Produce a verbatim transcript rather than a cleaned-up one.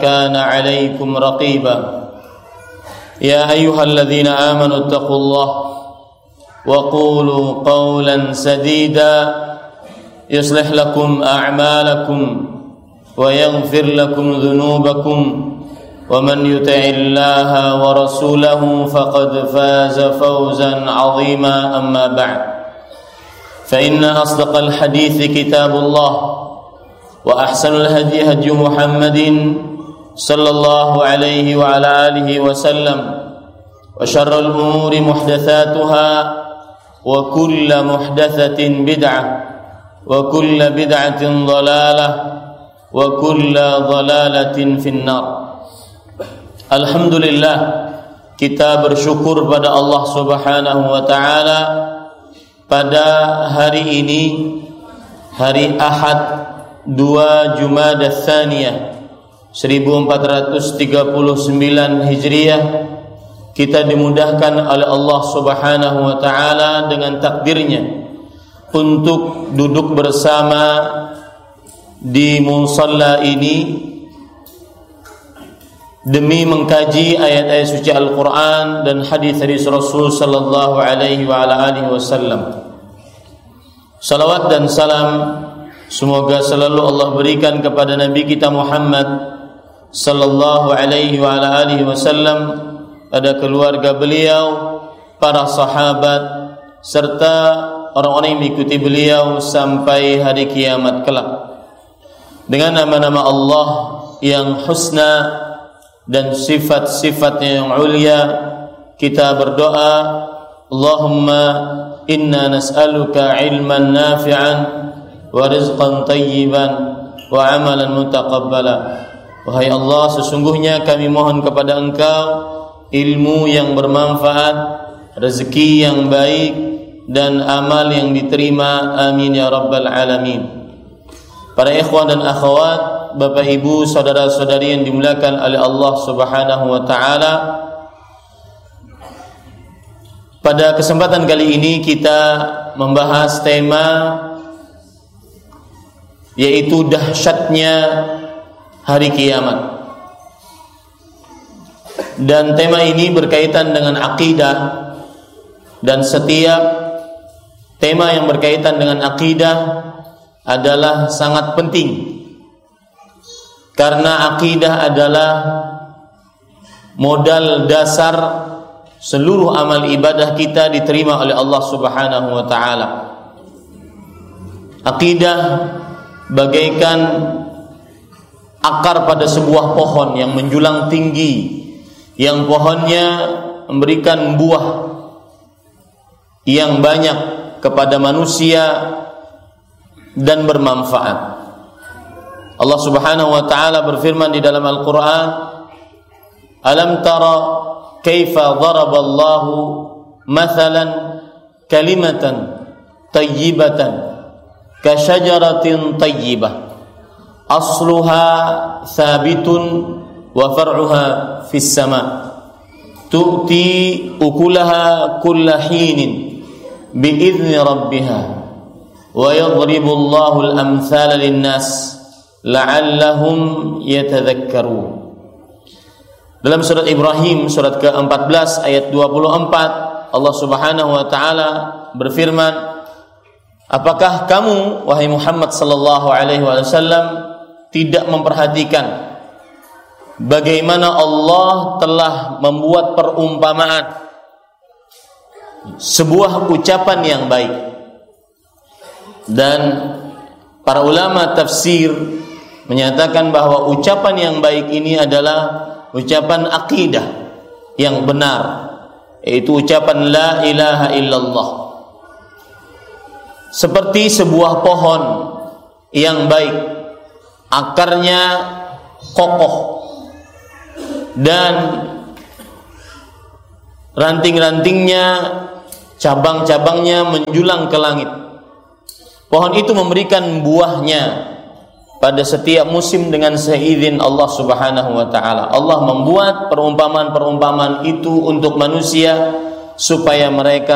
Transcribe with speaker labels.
Speaker 1: كان عليكم رقيبا يا أيها الذين آمنوا اتقوا الله وقولوا قولا سديدا يصلح لكم أعمالكم ويغفر لكم ذنوبكم ومن يطع الله ورسوله فقد فاز فوزا عظيما أما بعد فإن أصدق الحديث كتاب الله وأحسن الهدي هدي محمد صلى الله عليه وعلى آله وسلم وشر الأمور محدثاتها وكل محدثة بدعة وكل بدعة ضلالة وكل ضلالة في النار. Alhamdulillah, kita bersyukur pada Allah Subhanahu wa taala pada hari ini, hari Ahad dua Jumada Tsaniyah seribu empat ratus tiga puluh sembilan Hijriah, kita dimudahkan oleh Allah Subhanahu wa taala dengan takdirnya untuk duduk bersama di musalla ini demi mengkaji ayat-ayat suci Al-Quran dan hadis-hadis Rasul sallallahu alaihi wa ala alihi wasallam. Salawat dan salam semoga selalu Allah berikan kepada Nabi kita Muhammad sallallahu alaihi wa ala alihi wasallam, pada keluarga beliau, para sahabat, serta orang-orang yang mengikuti beliau sampai hari kiamat kelak. Dengan nama-nama Allah yang husna dan sifat-sifatnya yang ulia, kita berdoa, Allahumma inna nas'aluka ilman nafi'an wa rizqan tayyiban wa amalan mutaqabbala. Wahai Allah, sesungguhnya kami mohon kepada Engkau ilmu yang bermanfaat, rezeki yang baik, dan amal yang diterima. Amin ya rabbal alamin. Para ikhwan dan akhwat, Bapak Ibu, saudara-saudari yang dimuliakan oleh Allah Subhanahu wa taala, pada kesempatan kali ini kita membahas tema yaitu dahsyatnya hari kiamat. Dan tema ini berkaitan dengan akidah, dan setiap tema yang berkaitan dengan akidah adalah sangat penting, karena akidah adalah modal dasar seluruh amal ibadah kita diterima oleh Allah Subhanahu wa taala. Akidah bagaikan akar pada sebuah pohon yang menjulang tinggi, yang pohonnya memberikan buah yang banyak kepada manusia dan bermanfaat. Allah Subhanahu wa taala berfirman di dalam Al-Qur'an, "Alam tara kaifa daraballahu mathalan kalimatan tayyibatan ka syajaratin tayyibah asluha thabitun wa far'uha fis sama' tu'ti ukulaha kulla hinin bi'izni rabbiha wa yadribu Allahu al-amthala lin-nas la'allahum yatadhakkarun." Dalam surat Ibrahim surat ke empat belas ayat dua puluh empat, Allah Subhanahu wa taala berfirman, "Apakah kamu wahai Muhammad sallallahu alaihi wasallam tidak memperhatikan bagaimana Allah telah membuat perumpamaan, sebuah ucapan yang baik?" Dan para ulama tafsir menyatakan bahwa ucapan yang baik ini adalah ucapan akidah yang benar, yaitu ucapan la ilaha illallah. Seperti sebuah pohon yang baik, akarnya kokoh dan ranting-rantingnya, cabang-cabangnya menjulang ke langit. Pohon itu memberikan buahnya pada setiap musim dengan seizin Allah Subhanahu wa taala. Allah membuat perumpamaan-perumpamaan itu untuk manusia supaya mereka